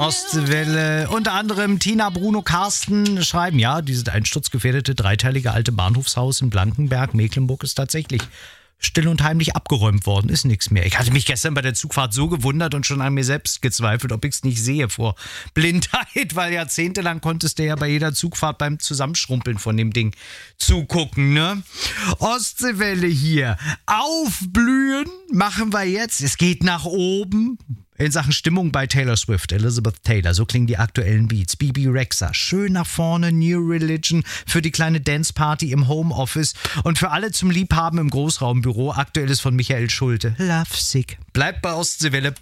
Ostwelle. Unter anderem Tina, Bruno, Carsten schreiben, ja, dieses einsturzgefährdete dreiteilige alte Bahnhofshaus in Blankenberg, Mecklenburg ist tatsächlich still und heimlich abgeräumt worden, ist nichts mehr. Ich hatte mich gestern bei der Zugfahrt so gewundert und schon an mir selbst gezweifelt, ob ich es nicht sehe vor Blindheit, weil jahrzehntelang konntest du ja bei jeder Zugfahrt beim Zusammenschrumpeln von dem Ding zugucken, ne? Ostseewelle hier. Aufblühen machen wir jetzt. Es geht nach oben. In Sachen Stimmung bei Taylor Swift, Elizabeth Taylor, so klingen die aktuellen Beats. Bebe Rexha, schön nach vorne, New Religion für die kleine Dance-Party im Homeoffice und für alle zum Liebhaben im Großraumbüro. Aktuelles von Michael Schulte. Lovesick. Bleibt bei Ostseewelle.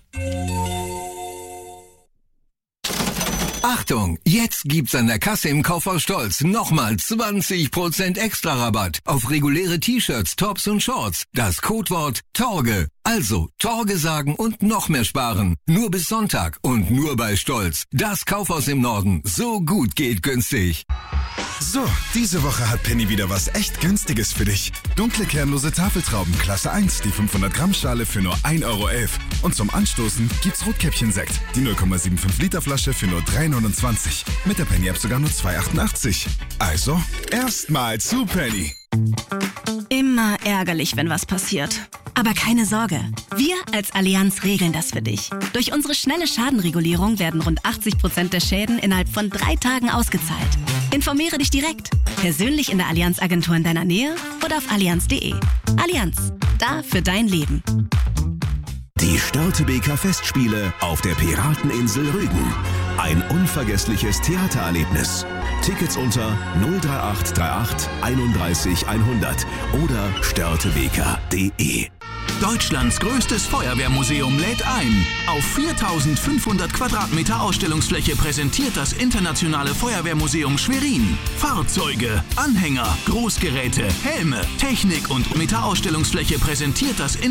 Achtung, jetzt gibt's an der Kasse im Kaufhaus Stolz nochmal 20% extra Rabatt auf reguläre T-Shirts, Tops und Shorts. Das Codewort Torge. Also Torge sagen und noch mehr sparen. Nur bis Sonntag und nur bei Stolz. Das Kaufhaus im Norden. So gut geht günstig. So, diese Woche hat Penny wieder was echt Günstiges für dich. Dunkle kernlose Tafeltrauben Klasse 1, die 500 Gramm Schale für nur 1,11 Euro. Und zum Anstoßen gibt's Rotkäppchen-Sekt, die 0,75 Liter Flasche für nur 3,29. Mit der Penny-App sogar nur 2,88. Also, erstmal zu Penny. Immer ärgerlich, wenn was passiert. Aber keine Sorge, wir als Allianz regeln das für dich. Durch unsere schnelle Schadenregulierung werden rund 80% der Schäden innerhalb von 3 Tagen ausgezahlt. Informiere dich direkt, persönlich in der Allianz-Agentur in deiner Nähe oder auf allianz.de. Allianz, da für dein Leben. Die Störtebeker Festspiele auf der Pirateninsel Rügen. Ein unvergessliches Theatererlebnis. Tickets unter 03838 31 100 oder störtebeker.de. Deutschlands größtes Feuerwehrmuseum lädt ein. Auf 4.500 Quadratmeter Ausstellungsfläche präsentiert das Internationale Feuerwehrmuseum Schwerin Fahrzeuge, Anhänger, Großgeräte, Helme, Technik und mit der Ausstellungsfläche präsentiert das